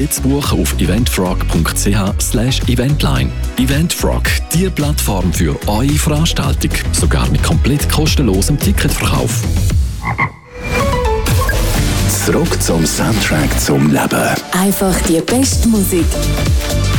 Jetzt buchen auf eventfrog.ch/eventline. Eventfrog, die Plattform für eure Veranstaltung. Sogar mit komplett kostenlosem Ticketverkauf. Zurück zum Soundtrack zum Leben. Einfach die beste Musik.